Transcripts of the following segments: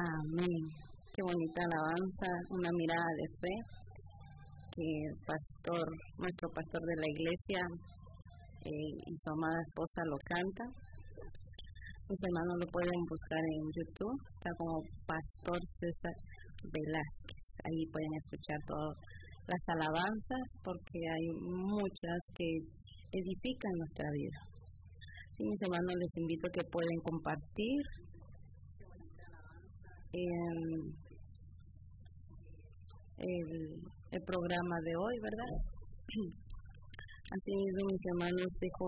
Amén. Qué bonita alabanza, una mirada de fe que nuestro pastor de la iglesia y su amada esposa lo canta. Mis hermanos lo pueden buscar en YouTube, está como Pastor César Velázquez. Ahí pueden escuchar todas las alabanzas porque hay muchas que edifican nuestra vida. Y mis hermanos, les invito a que pueden compartir el programa de hoy, ¿verdad? Así mismo, mis hermanos, dejo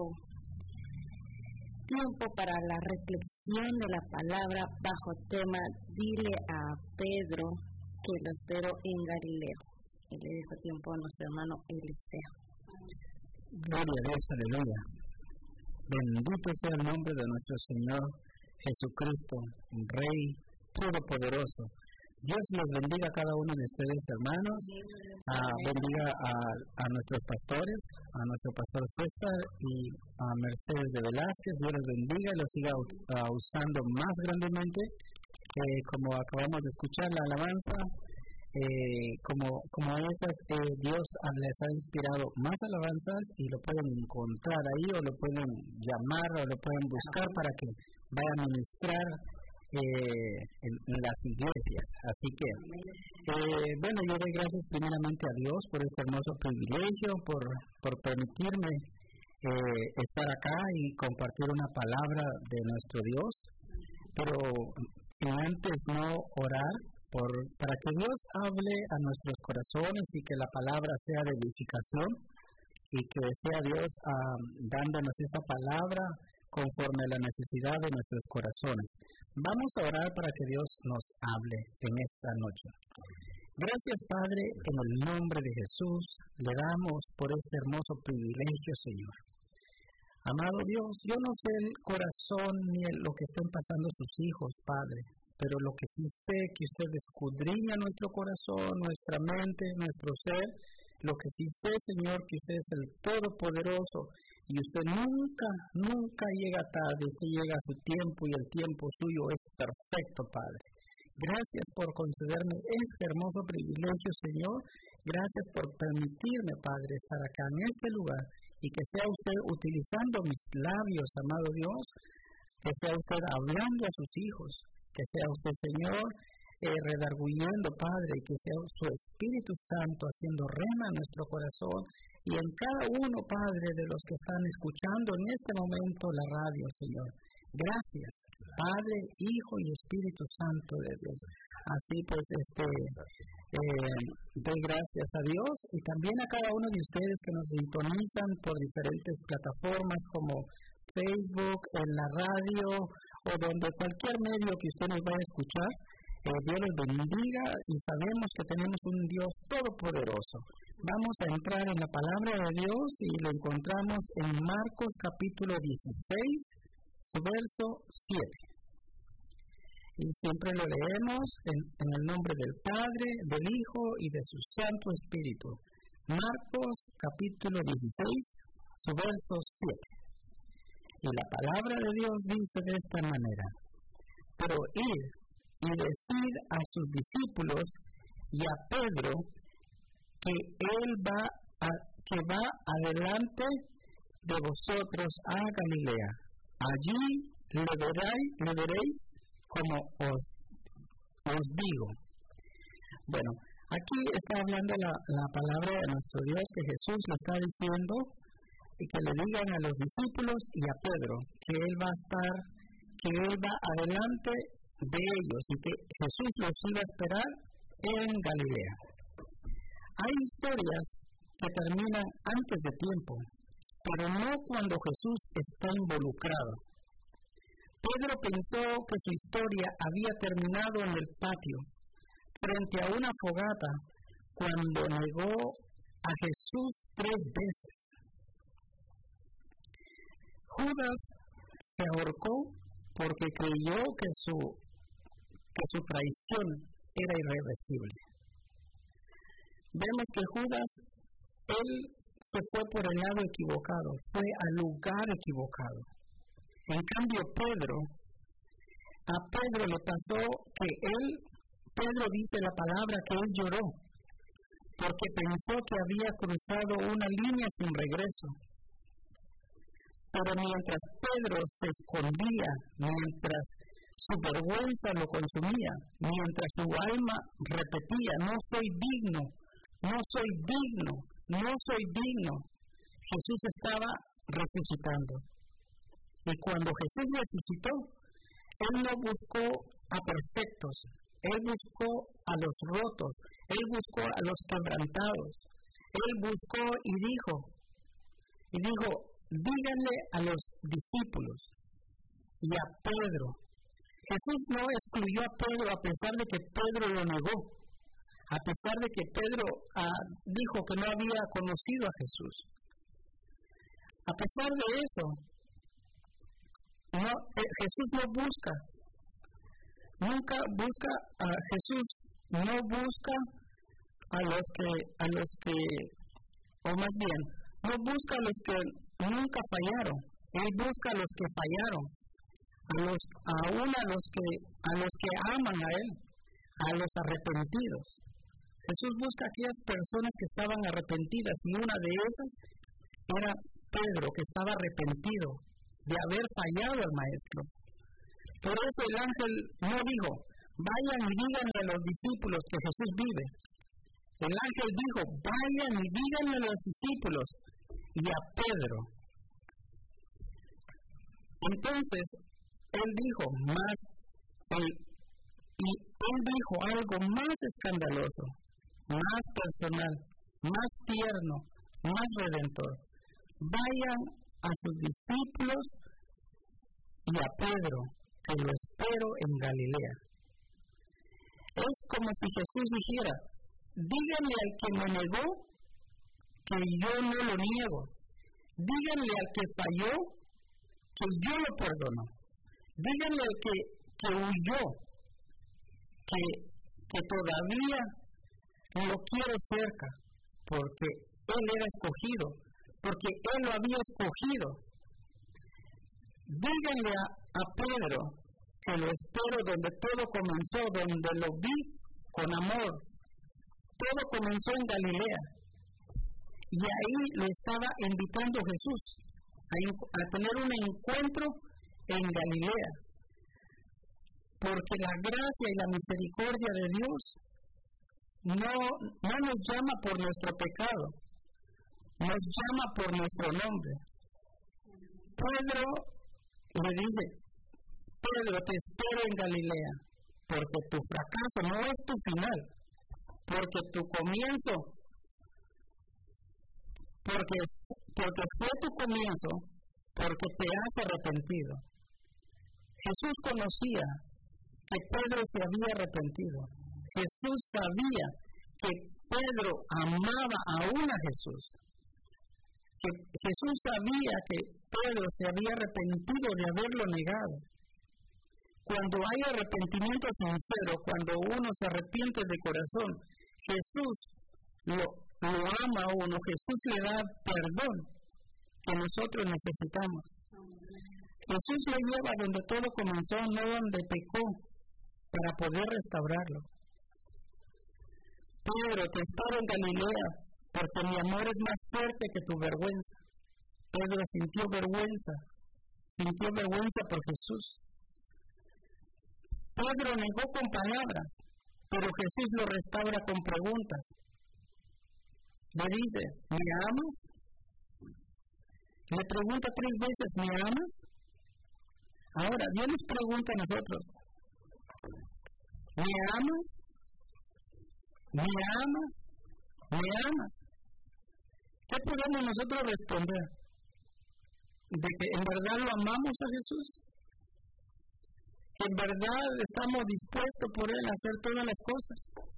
tiempo para la reflexión de la palabra bajo tema Dile a Pedro que lo espero en Galileo. Y le dejo tiempo a nuestro hermano Eliseo. Gloria a Dios, aleluya. Bendito sea el nombre de nuestro Señor Jesucristo, Rey Todopoderoso. Dios los bendiga a cada uno de ustedes, hermanos. Bendiga a nuestros pastores, a nuestro pastor César y a Mercedes de Velázquez. Dios los bendiga y los siga usando más grandemente. Como acabamos de escuchar la alabanza, como esas, Dios les ha inspirado más alabanzas y lo pueden encontrar ahí, o lo pueden llamar, o lo pueden buscar para que vayan a ministrar en las iglesias. Así que yo doy gracias primeramente a Dios por este hermoso privilegio, por permitirme estar acá y compartir una palabra de nuestro Dios, pero antes no orar para que Dios hable a nuestros corazones y que la palabra sea de edificación y que sea Dios dándonos esta palabra conforme a la necesidad de nuestros corazones. Vamos a orar para que Dios nos hable en esta noche. Gracias, Padre, en el nombre de Jesús, le damos por este hermoso privilegio, Señor. Amado Dios, yo no sé el corazón ni lo que estén pasando sus hijos, Padre, pero lo que sí sé que usted escudriña nuestro corazón, nuestra mente, nuestro ser. Lo que sí sé, Señor, que usted es el Todopoderoso y usted nunca llega tarde, usted llega a su tiempo y el tiempo suyo es perfecto, Padre. Gracias por concederme este hermoso privilegio, Señor. Gracias por permitirme, Padre, estar acá en este lugar y que sea usted utilizando mis labios, amado Dios, que sea usted hablando a sus hijos, que sea usted, Señor, redarguyendo, Padre, que sea su Espíritu Santo haciendo rema en nuestro corazón y en cada uno, Padre, de los que están escuchando en este momento la radio, Señor. Gracias, Padre, Hijo y Espíritu Santo de Dios. Así pues, doy gracias a Dios y también a cada uno de ustedes que nos sintonizan por diferentes plataformas como Facebook, en la radio o donde cualquier medio que usted nos vaya a escuchar. Dios les bendiga y sabemos que tenemos un Dios todopoderoso. Vamos a entrar en la palabra de Dios y lo encontramos en Marcos capítulo 16, su verso 7. Y siempre lo leemos en el nombre del Padre, del Hijo y de su Santo Espíritu. Marcos capítulo 16, su verso 7. Y la palabra de Dios dice de esta manera: pero id y decid a sus discípulos y a Pedro que él va adelante de vosotros a Galilea. Allí le veréis como os digo. Bueno, aquí está hablando la palabra de nuestro Dios, que Jesús le está diciendo y que le digan a los discípulos y a Pedro que él va adelante de ellos y que Jesús los iba a esperar en Galilea. Hay historias que terminan antes de tiempo, pero no cuando Jesús está involucrado. Pedro pensó que su historia había terminado en el patio, frente a una fogata, cuando negó a Jesús 3 veces. Judas se ahorcó porque creyó que su traición era irreversible. Vemos que Judas, él se fue por el lado equivocado, fue al lugar equivocado. En cambio, Pedro a Pedro le pasó que Pedro dice la palabra que él lloró, porque pensó que había cruzado una línea sin regreso. Pero mientras Pedro se escondía, mientras su vergüenza lo consumía, mientras su alma repetía, no soy digno, no soy digno, no soy digno, Jesús estaba resucitando. Y cuando Jesús resucitó, Él no buscó a perfectos, Él buscó a los rotos, Él buscó a los quebrantados, Él buscó y dijo, díganle a los discípulos y a Pedro. Jesús no excluyó a Pedro a pesar de que Pedro lo negó, a pesar de que Pedro dijo que no había conocido a Jesús. A pesar de eso, Jesús no busca, nunca busca a Jesús, no busca a los que, o más bien, no busca a los que nunca fallaron, Él busca a los que fallaron, aún a los que aman a Él, a los arrepentidos. Jesús busca a aquellas personas que estaban arrepentidas, y una de esas era Pedro, que estaba arrepentido de haber fallado al Maestro. Por eso el ángel no dijo, vayan y díganle a los discípulos que Jesús vive. El ángel dijo, vayan y díganle a los discípulos y a Pedro. Entonces, él dijo algo más escandaloso, más personal, más tierno, más redentor. Vayan a sus discípulos y a Pedro, que lo espero en Galilea. Es como si Jesús dijera, díganle al que me negó que yo no lo niego. Díganle al que falló que yo lo perdono. Díganle al que huyó que todavía lo quiero cerca, porque él era escogido, porque él lo había escogido. Díganle a Pedro que lo espero donde todo comenzó, donde lo vi con amor. Todo comenzó en Galilea. Y ahí lo estaba invitando Jesús a tener un encuentro en Galilea. Porque la gracia y la misericordia de Dios no nos llama por nuestro pecado, nos llama por nuestro nombre. Pedro le dice, Pedro, te espero en Galilea, porque tu fracaso no es tu final, porque tu comienzo, porque fue tu comienzo, porque te has arrepentido. Jesús conocía que Pedro se había arrepentido. Jesús sabía que Pedro amaba aún a Jesús. Que Jesús sabía que Pedro se había arrepentido de haberlo negado. Cuando hay arrepentimiento sincero, cuando uno se arrepiente de corazón, Jesús lo ama a uno, Jesús le da perdón que nosotros necesitamos. Jesús lo lleva donde todo comenzó, no donde pecó, para poder restaurarlo. Pedro, te espero en Galilea, porque mi amor es más fuerte que tu vergüenza. Pedro sintió vergüenza por Jesús. Pedro negó con palabras, pero Jesús lo restaura con preguntas. Le dice, ¿me amas? Le pregunta 3 veces, ¿me amas? Ahora, Dios nos pregunta a nosotros, ¿me amas? ¿Me amas? ¿Me amas? ¿Qué podemos nosotros responder? ¿De que en verdad lo amamos a Jesús? ¿Que en verdad estamos dispuestos por Él a hacer todas las cosas?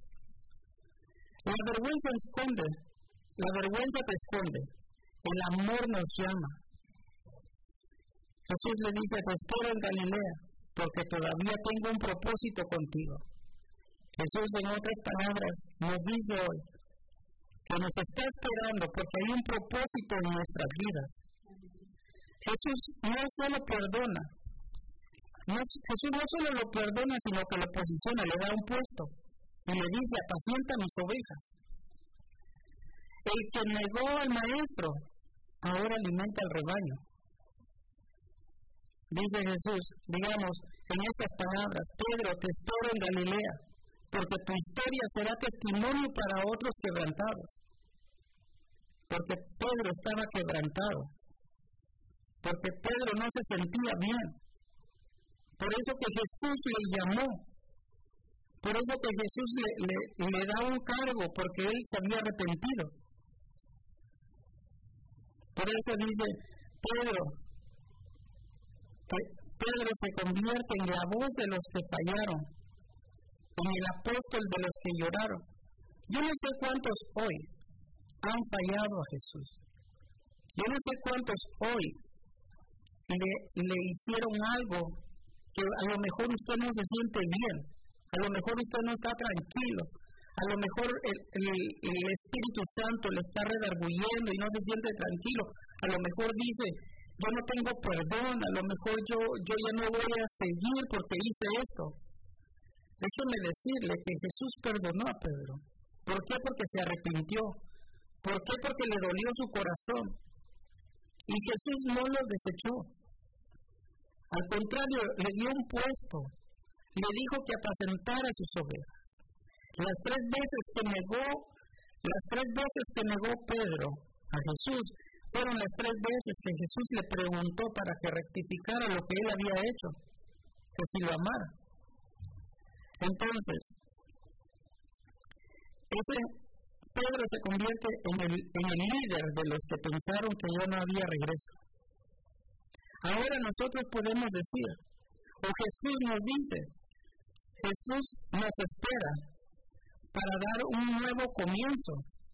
La vergüenza te esconde. El amor nos llama. Jesús le dice, te espero en Galilea, porque todavía tengo un propósito contigo. Jesús, en otras palabras, nos dice hoy que nos está esperando porque hay un propósito en nuestras vidas. Jesús no solo perdona, Jesús no solo lo perdona, sino que lo posiciona, le da un puesto y le dice: apacienta mis ovejas. El que negó al maestro ahora alimenta al rebaño. Dice Jesús, digamos, en estas palabras: Pedro, te espero en Galilea, porque tu historia será testimonio para otros quebrantados. Porque Pedro estaba quebrantado, porque Pedro no se sentía bien. Por eso que Jesús le llamó, por eso que Jesús le da un cargo, porque él se había arrepentido. Por eso dice Pedro, que Pedro se convierte en la voz de los que fallaron, en el apóstol de los que lloraron. Yo no sé cuántos hoy han fallado a Jesús. Yo no sé cuántos hoy le hicieron algo que a lo mejor usted no se siente bien, a lo mejor usted no está tranquilo, a lo mejor el Espíritu Santo le está redarguyendo y no se siente tranquilo, a lo mejor dice: yo no tengo perdón, a lo mejor yo ya no voy a seguir porque hice esto. Déjeme decirle que Jesús perdonó a Pedro. ¿Por qué? Porque se arrepintió. ¿Por qué? Porque le dolió su corazón. Y Jesús no lo desechó. Al contrario, le dio un puesto. Le dijo que apacentara sus ovejas. Las tres veces que negó Pedro a Jesús, fueron las tres veces que Jesús le preguntó para que rectificara lo que él había hecho, que si lo amara. Entonces, Pedro se convierte en el líder de los que pensaron que ya no había regreso. Ahora nosotros podemos decir, o Jesús nos dice, Jesús nos espera para dar un nuevo comienzo,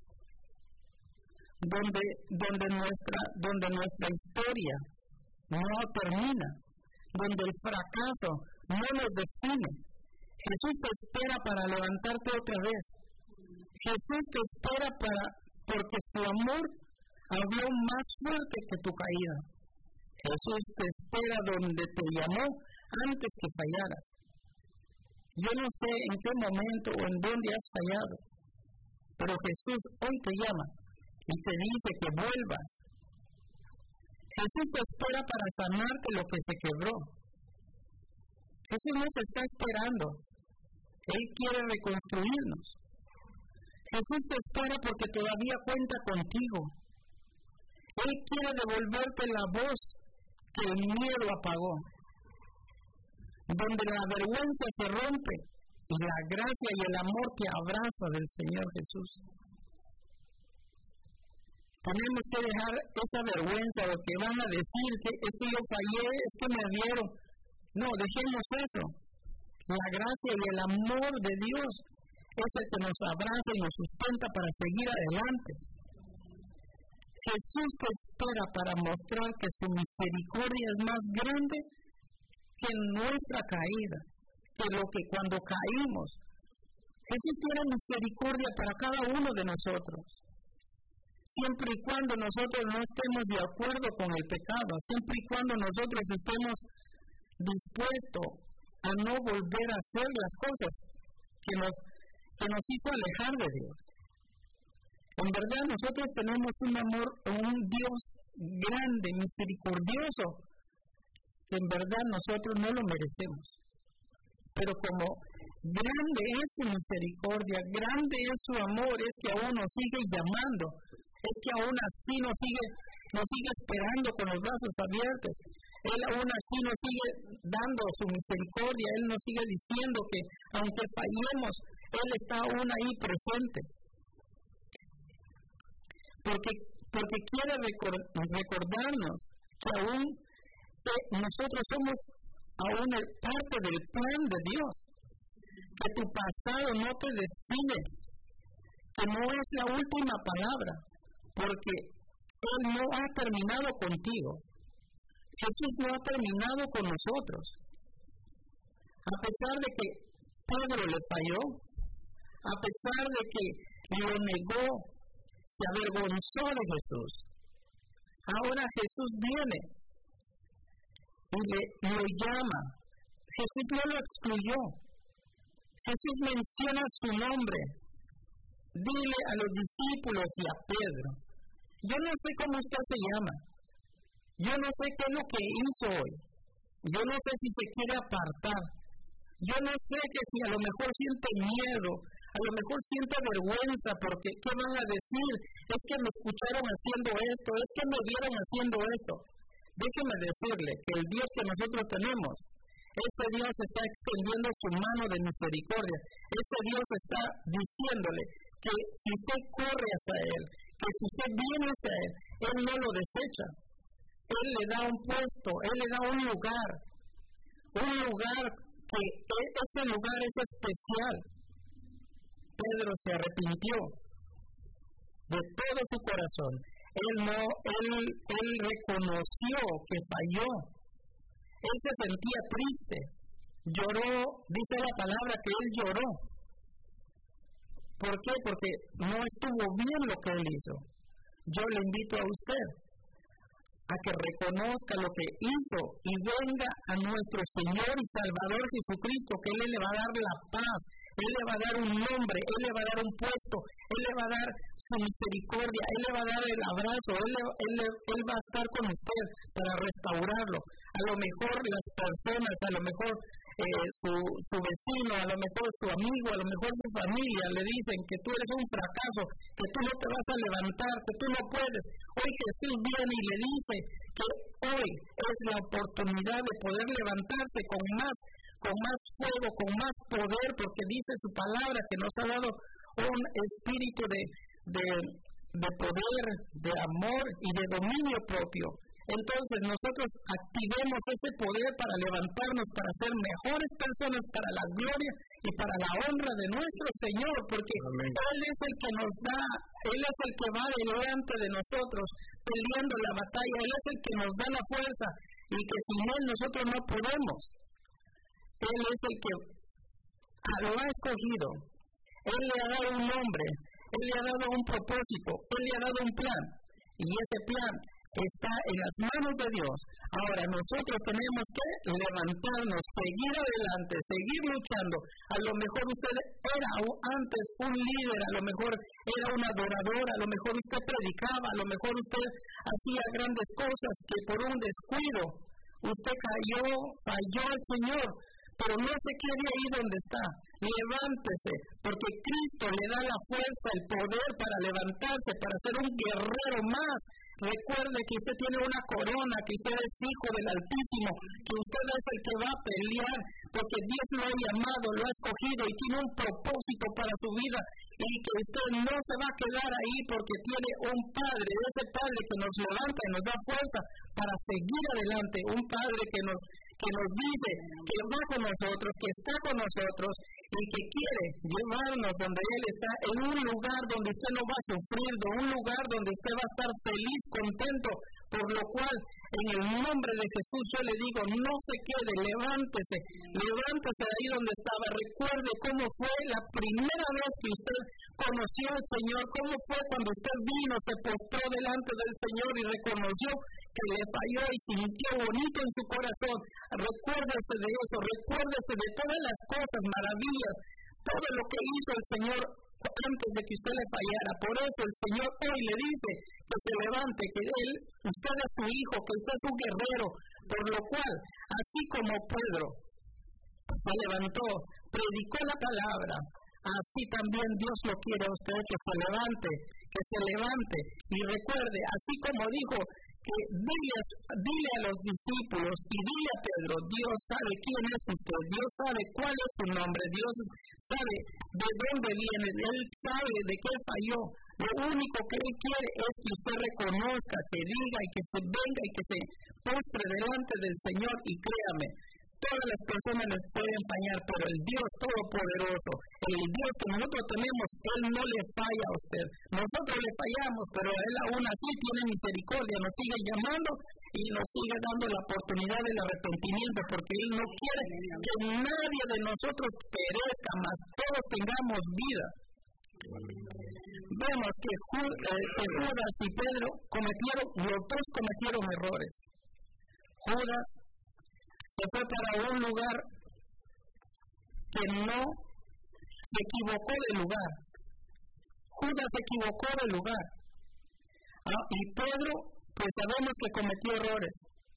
donde nuestra historia no termina, donde el fracaso no nos define. Jesús te espera para levantarte otra vez. Jesús te espera porque su amor habló más fuerte que tu caída. Jesús te espera donde te llamó antes que fallaras. Yo no sé en qué momento o en dónde has fallado, pero Jesús hoy te llama y te dice que vuelvas. Jesús te espera para sanarte lo que se quebró. Jesús nos está esperando. Él quiere reconstruirnos. Jesús te espera porque todavía cuenta contigo. Él quiere devolverte la voz que el miedo apagó, donde la vergüenza se rompe y la gracia y el amor te abraza del Señor Jesús. Tenemos que dejar esa vergüenza, lo que van a decir, que es que yo fallé, es que me dieron. No, dejemos eso. La gracia y el amor de Dios es el que nos abraza y nos sustenta para seguir adelante. Jesús te espera para mostrar que su misericordia es más grande que nuestra caída, que lo que cuando caímos. Jesús tiene misericordia para cada uno de nosotros, siempre y cuando nosotros no estemos de acuerdo con el pecado, siempre y cuando nosotros estemos dispuestos a no volver a hacer las cosas que nos hizo alejar de Dios. En verdad nosotros tenemos un amor, un Dios grande, misericordioso, que en verdad nosotros no lo merecemos. Pero como grande es su misericordia, grande es su amor, es que aún nos sigue llamando, es que aún así nos sigue esperando con los brazos abiertos. Él aún así nos sigue dando su misericordia, Él nos sigue diciendo que aunque fallemos, Él está aún ahí presente. Porque quiere recordarnos que aún nosotros somos aún parte del plan de Dios, que tu pasado no te define, que no es la última palabra, porque Él no ha terminado contigo. Jesús no ha terminado con nosotros. A pesar de que Pedro le falló, a pesar de que lo negó, se avergonzó de Jesús, ahora Jesús viene y lo llama Jesús no lo excluyó. Jesús menciona su nombre. Dile a los discípulos y a Pedro. Yo no sé cómo usted se llama. Yo no sé qué es lo que hizo hoy. Yo no sé si se quiere apartar. Yo no sé que si a lo mejor siente miedo, a lo mejor siente vergüenza, porque ¿qué van a decir? Es que me escucharon haciendo esto, es que me vieron haciendo esto. Déjeme decirle que el Dios que nosotros tenemos, ese Dios está extendiendo su mano de misericordia. Ese Dios está diciéndole que si usted corre hacia Él, que si usted viene hacia Él no lo desecha. Él le da un puesto, Él le da un lugar que ese lugar es especial. Pedro se arrepintió de todo su corazón. Él reconoció que falló. Él se sentía triste. Lloró, dice la palabra que él lloró. ¿Por qué? Porque no estuvo bien lo que él hizo. Yo le invito a usted a que reconozca lo que hizo y venga a nuestro Señor y Salvador Jesucristo, que Él le va a dar la paz, Él le va a dar un nombre, Él le va a dar un puesto, Él le va a dar su misericordia, Él le va a dar el abrazo, Él va a estar con usted para restaurarlo. A lo mejor las personas, a lo mejor su vecino, a lo mejor su amigo, a lo mejor su familia le dicen que tú eres un fracaso, que tú no te vas a levantar, que tú no puedes. Hoy Jesús viene y le dice que hoy es la oportunidad de poder levantarse con más fuego, con más poder, porque dice su palabra que nos ha dado un espíritu de poder, de amor y de dominio propio. Entonces nosotros activemos ese poder para levantarnos, para ser mejores personas, para la gloria y para la honra de nuestro Señor, porque amén. Él es el que nos da, Él es el que va delante de nosotros peleando la batalla, Él es el que nos da la fuerza y que sin Él nosotros no podemos. Él es el que lo ha escogido, Él le ha dado un nombre, Él le ha dado un propósito, Él le ha dado un plan y ese plan está en las manos de Dios. Ahora nosotros tenemos que levantarnos, seguir adelante, seguir luchando. A lo mejor usted era antes un líder, a lo mejor era un adorador, a lo mejor usted predicaba, a lo mejor usted hacía grandes cosas que por un descuido usted falló al Señor, pero no se quede ahí donde está. Levántese, porque Cristo le da la fuerza, el poder para levantarse, para ser un guerrero más. Recuerde que usted tiene una corona, que usted es hijo del Altísimo, que usted es el que va a pelear, porque Dios lo ha llamado, lo ha escogido y tiene un propósito para su vida, y que usted no se va a quedar ahí porque tiene un Padre, ese Padre que nos levanta y nos da fuerza para seguir adelante, un Padre que nos dice que va con nosotros, que está con nosotros y que quiere llevarnos donde Él está, en un lugar donde usted no va a sufrir, de un lugar donde usted va a estar feliz, contento, por lo cual en el nombre de Jesús yo le digo, no se quede, levántese de ahí donde estaba, recuerde cómo fue la primera vez que usted conoció al Señor, cómo fue cuando usted vino, se postró delante del Señor y reconoció que le falló y sintió bonito en su corazón. Recuérdese de eso, recuérdese de todas las cosas, maravillas, todo lo que hizo el Señor antes de que usted le fallara. Por eso el Señor hoy le dice que se levante, que usted es su hijo, que usted es un guerrero, por lo cual, así como Pedro se levantó, predicó la palabra, así también Dios lo quiere a usted, que se levante y recuerde, así como dijo, que dile a los discípulos y dile a Pedro, Dios sabe quién es usted, Dios sabe cuál es su nombre, Dios sabe de dónde viene, Él sabe de qué falló. Lo único que Él quiere es que usted reconozca, que diga y que se venga y que se postre delante del Señor, y créame, todas las personas les pueden fallar, pero el Dios Todopoderoso, el Dios que nosotros tenemos, Él no le falla a usted. Nosotros le fallamos, pero Él aún así tiene misericordia, nos sigue llamando y nos sigue dando la oportunidad del arrepentimiento, porque Él no quiere que nadie de nosotros perezca, mas todos tengamos vida. Vemos que Judas y Pedro los dos cometieron errores. Judas se fue para un lugar que no se equivocó de lugar. Judas se equivocó de lugar. Y Pedro, pues sabemos que cometió errores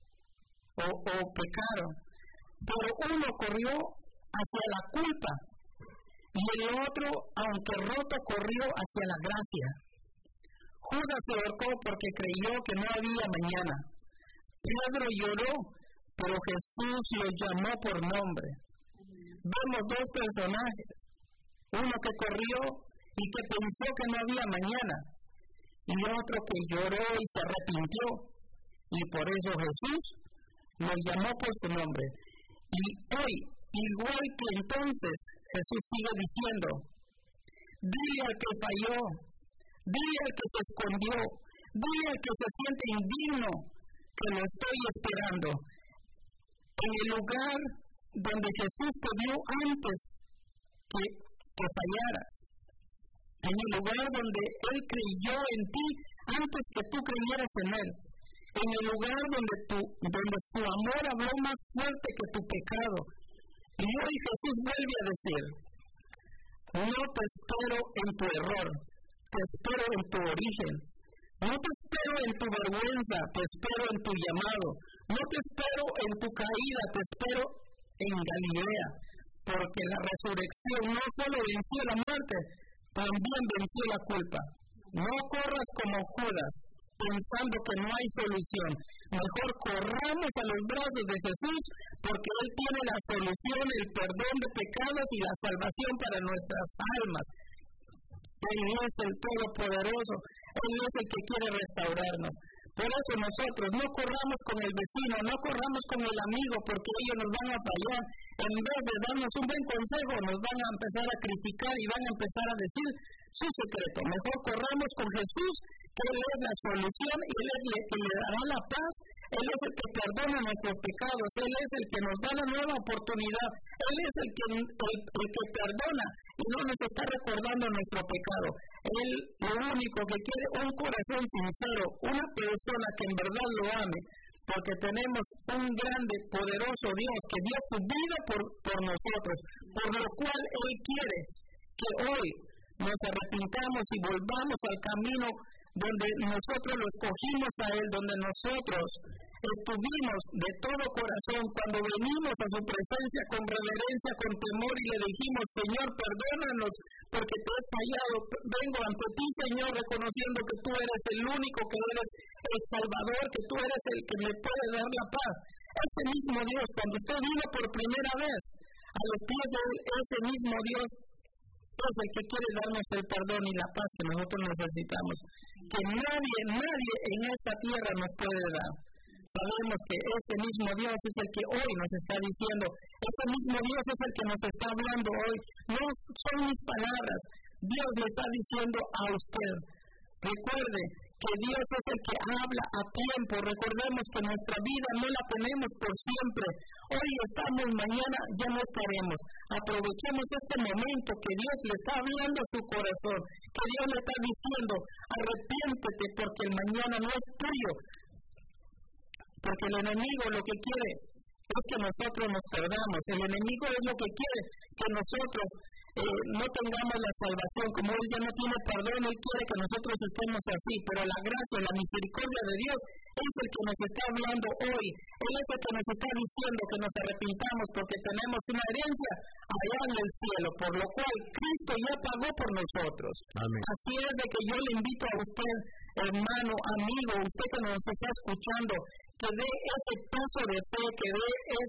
o pecaron. Pero uno corrió hacia la culpa y el otro, aunque roto, corrió hacia la gracia. Judas se ahorcó porque creyó que no había mañana. Pedro lloró, pero Jesús lo llamó por nombre. Vemos dos personajes, uno que corrió y que pensó que no había mañana, y otro que lloró y se arrepintió, y por eso Jesús lo llamó por su nombre. Y hoy, igual que entonces, Jesús sigue diciendo: dile al que falló, dile al que se escondió, dile al que se siente indigno, que lo estoy esperando. En el lugar donde Jesús te vio antes que fallaras, en el lugar donde Él creyó en ti antes que tú creyeras en Él, en el lugar donde su amor habló más fuerte que tu pecado. Y hoy Jesús vuelve a decir: no te espero en tu error, te espero en tu origen. No te espero en tu vergüenza, te espero en tu llamado. No te espero en tu caída, te espero en Galilea. Porque la resurrección no solo venció la muerte, también venció la culpa. No corras como Judas, pensando que no hay solución. Mejor corramos a los brazos de Jesús, porque Él tiene la solución, el perdón de pecados y la salvación para nuestras almas. Él es el Todopoderoso, Él es el que quiere restaurarnos. Por eso nosotros no corramos con el vecino, no corramos con el amigo, porque ellos nos van a fallar. En vez de darnos un buen consejo, nos van a empezar a criticar y van a empezar a decir su secreto. Mejor corramos con Jesús, que Él es la solución y Él es el que le dará la paz. Él es el que perdona nuestros pecados, Él es el que nos da la nueva oportunidad, Él es el que perdona y no nos está recordando nuestro pecado. Él lo único que quiere un corazón sincero, una persona que en verdad lo ame, porque tenemos un grande, poderoso Dios que dio su vida por nosotros, por lo cual Él quiere que hoy nos arrepintamos y volvamos al camino donde nosotros lo escogimos a Él, donde nosotros estuvimos de todo corazón cuando venimos a su presencia con reverencia, con temor y le dijimos: Señor, perdónanos porque te he fallado, vengo ante ti, Señor, reconociendo que tú eres el único, que eres el Salvador, que tú eres el que me puede dar la paz. Ese mismo Dios, cuando usted vino por primera vez a los pies de Él, ese mismo Dios es el que quiere darnos el perdón y la paz que nosotros necesitamos, que nadie en esta tierra nos puede dar. Sabemos que ese mismo Dios es el que hoy nos está diciendo, ese mismo Dios es el que nos está hablando hoy. No son mis palabras, Dios le está diciendo a usted. Recuerde que Dios es el que habla a tiempo. Recordemos que nuestra vida no la tenemos por siempre. Hoy estamos, mañana ya no estaremos. Aprovechemos este momento que Dios le está hablando a su corazón, que Dios le está diciendo: arrepiéntete porque el mañana no es tuyo. Porque el enemigo lo que quiere es que nosotros nos perdamos. El enemigo es lo que quiere que nosotros no tengamos la salvación. Como Él ya no tiene perdón, Él quiere que nosotros estemos así. Pero la gracia, la misericordia de Dios es el que nos está hablando hoy. Él es el que nos está diciendo que nos arrepintamos porque tenemos una herencia allá en el cielo, por lo cual Cristo ya pagó por nosotros. Amén. Así es de que yo le invito a usted, hermano, amigo, usted que nos está escuchando, que dé ese paso de fe, que dé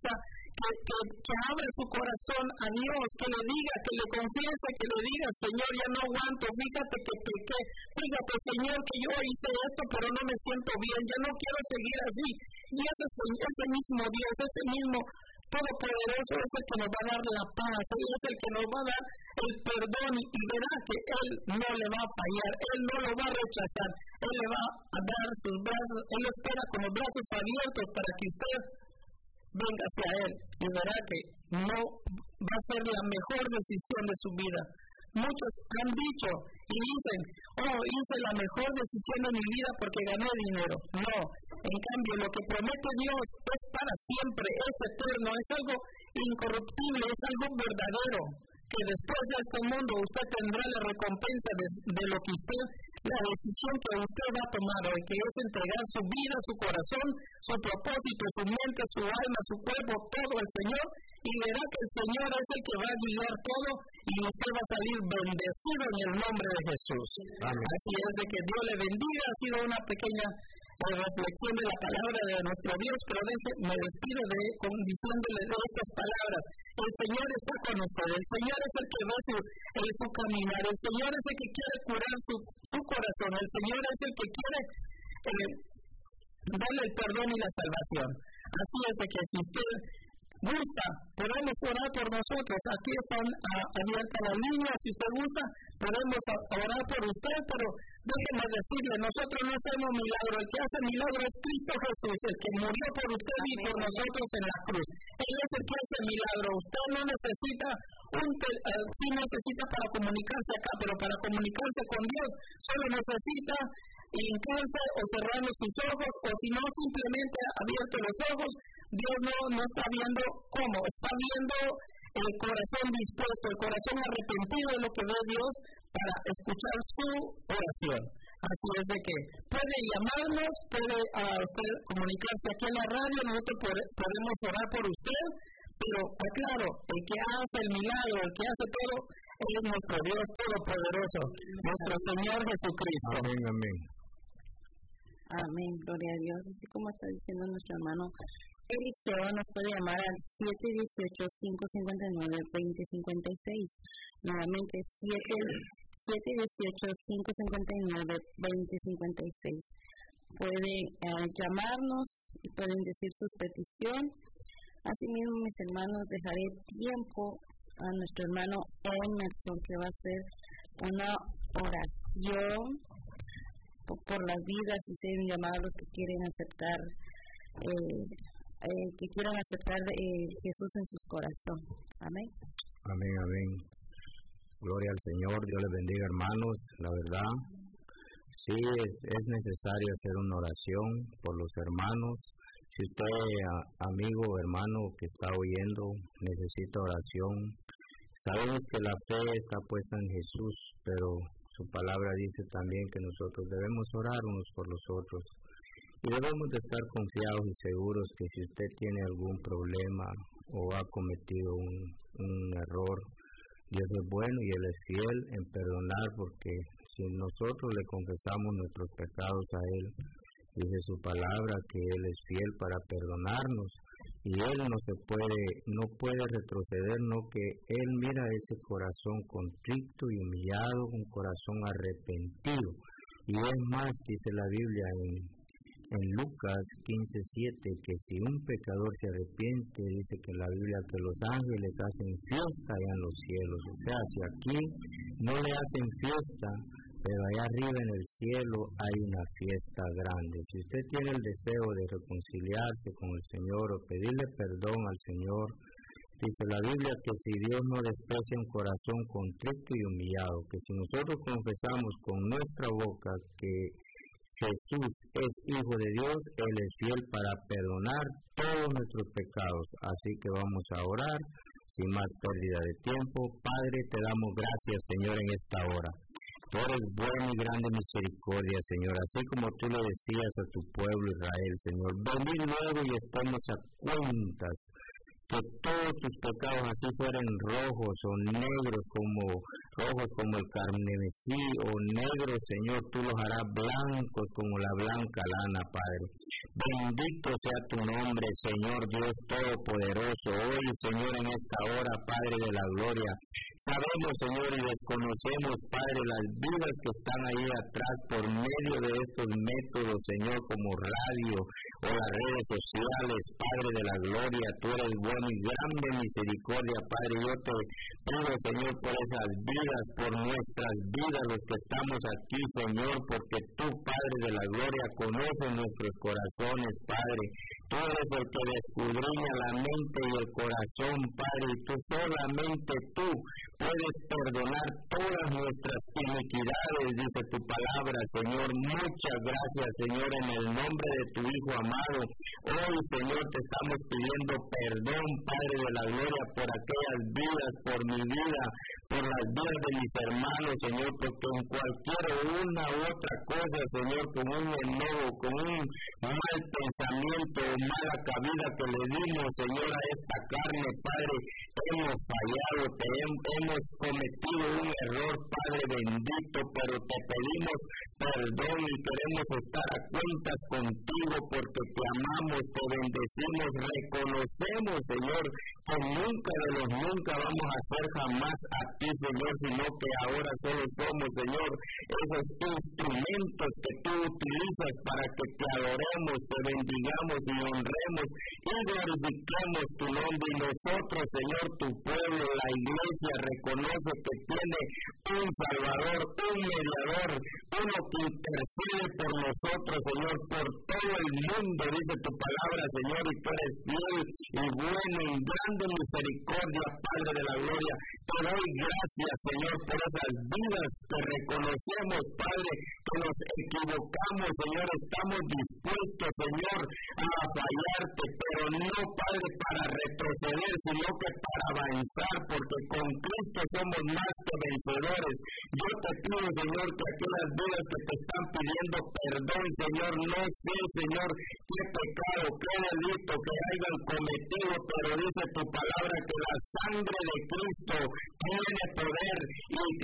que abra su corazón a Dios, que le diga, que le confiese, que le diga: Señor, ya no aguanto, fíjate que pequé, fíjate, Señor, que yo hice esto, pero no me siento bien, ya no quiero seguir así. Y ese mismo Dios, ese mismo Todopoderoso es el que nos va a dar la paz, Él es el que nos va a dar el perdón y verá que Él no le va a fallar, Él no lo va a rechazar, Él le va a dar sus brazos, Él lo espera con los brazos abiertos para que usted venga hacia Él y verá que no va a ser la mejor decisión de su vida. muchos han dicho y dicen, hice la mejor decisión de mi vida porque gané dinero. No, en cambio lo que promete Dios es para siempre, es eterno, es algo incorruptible, es algo verdadero, que después de este mundo usted tendrá la recompensa de lo que usted, la decisión que usted va a tomar hoy, que es entregar su vida, su corazón, su propósito, su mente, su alma, su cuerpo, todo al Señor, y verá que el Señor es el que va a guiar todo y usted va a salir bendecido en el nombre de Jesús. Amén. Así es, de que Dios le bendiga. Ha sido una pequeña reflexión de la palabra de nuestro Dios, pero me despido diciéndole de estas palabras. El Señor está con usted, el Señor es el que ve su caminar, el Señor es el que quiere curar su corazón, el Señor es el que quiere darle el perdón y la salvación. Así es, de que si usted gusta, podemos orar por nosotros. Aquí están abiertas las líneas. Si usted gusta, podemos orar por usted, pero déjeme decirle, nosotros no hacemos milagro. El que hace milagro es Cristo Jesús, el que murió por usted y por nosotros en la cruz. Él es el que hace milagro. Usted no necesita sí necesita para comunicarse acá, pero para comunicarse con Dios solo necesita hincarse o cerrando sus ojos, o si no, simplemente abierto los ojos. Dios no está viendo cómo, está viendo el corazón dispuesto, el corazón arrepentido de lo que ve Dios para escuchar su oración. Así es, de que puede llamarnos, puede usted comunicarse aquí en la radio, nosotros podemos orar por usted, pero claro, el que hace el milagro, el que hace todo, Él es nuestro Dios todopoderoso, nuestro Señor Jesucristo. Amén, amén. Amén, gloria a Dios. Así como está diciendo nuestro hermano Eliseo, nos puede llamar al 718-559-2056. Nuevamente, 718-559-2056. Puede llamarnos y pueden decir sus peticiones. Asimismo, mis hermanos, dejaré tiempo a nuestro hermano Emerson, que va a hacer una oración por las vidas y ser llamados los que quieren aceptar Jesús en sus corazones. Amén. Amén, amén. Gloria al Señor. Dios les bendiga, hermanos. La verdad, sí es necesario hacer una oración por los hermanos. Si usted, amigo o hermano que está oyendo, necesita oración, sabemos que la fe está puesta en Jesús, pero su palabra dice también que nosotros debemos orar unos por los otros. Y debemos de estar confiados y seguros que si usted tiene algún problema o ha cometido un error, Dios es bueno y Él es fiel en perdonar, porque si nosotros le confesamos nuestros pecados a Él, dice su palabra que Él es fiel para perdonarnos y Él no puede retroceder, no, que Él mira ese corazón contrito y humillado, un corazón arrepentido. Y es más, dice la Biblia en Lucas 15:7, que si un pecador se arrepiente, dice que en la Biblia que los ángeles hacen fiesta allá en los cielos. O sea, si aquí no le hacen fiesta, pero allá arriba en el cielo hay una fiesta grande. Si usted tiene el deseo de reconciliarse con el Señor o pedirle perdón al Señor, dice la Biblia que si Dios no desprecia un corazón contrito y humillado, que si nosotros confesamos con nuestra boca que Jesús es Hijo de Dios, Él es fiel para perdonar todos nuestros pecados. Así que vamos a orar sin más pérdida de tiempo. Padre, te damos gracias, Señor, en esta hora. Tú eres bueno y grande misericordia, Señor, así como tú le decías a tu pueblo Israel, Señor. Venid luego y estemos a cuentas, que todos tus pecados así fueran rojos o negros como el carmesí, o negros, Señor, tú los harás blancos como la blanca lana, Padre. Bendito sea tu nombre, Señor Dios Todopoderoso. Hoy, Señor, en esta hora, Padre de la gloria, sabemos, Señor, y desconocemos, Padre, las vidas que están ahí atrás por medio de estos métodos, Señor, como radio o las redes sociales. Padre de la gloria, tú eres bueno y grande misericordia, Padre. Yo te pido, Señor, por esas vidas, por nuestras vidas, los que estamos aquí, Señor, porque tú, Padre de la gloria, conoces nuestros corazones, Padre. Tú eres el que descudriña la mente y el corazón, Padre, y tú, solamente tú, puedes perdonar todas nuestras iniquidades, dice tu palabra, Señor. Muchas gracias, Señor, en el nombre de tu Hijo amado. Hoy, Señor, te estamos pidiendo perdón, Padre de la gloria, por aquellas vidas, por mi vida, por las vidas de mis hermanos, Señor, porque en cualquier una u otra cosa, Señor, con un enojo, con un mal pensamiento, mala cabida que le dimos, Señor, a esta carne, Padre, hemos fallado, hemos cometido un error, Padre bendito, pero te pedimos perdón y queremos estar a cuentas contigo porque te amamos, te bendecimos, reconocemos, Señor, que nunca de los nunca vamos a ser jamás a ti, Señor, sino que ahora solo somos, Señor, esos instrumentos que tú utilizas para que te adoremos, te bendigamos y honremos y glorifiquemos tu nombre. Y nosotros, Señor, tu pueblo, la iglesia, reconoce que tiene un Salvador, un mediador, uno que intercede por nosotros, Señor, por todo el mundo, dice tu palabra, Señor, y tú eres fiel y bueno, en grande misericordia, Padre de la gloria. Te doy gracias, Señor, por esas vidas que reconocemos, Padre, que nos equivocamos, Señor, estamos dispuestos, Señor, a fallarte, pero no, Padre, para retroceder, sino que para avanzar, porque con Cristo somos más que vencedores. Yo te pido, Señor, que aquellas vidas que te están pidiendo perdón, Señor, no sé, Señor, qué pecado, qué delito que hayan cometido, pero dice tu palabra que la sangre de Cristo tiene poder y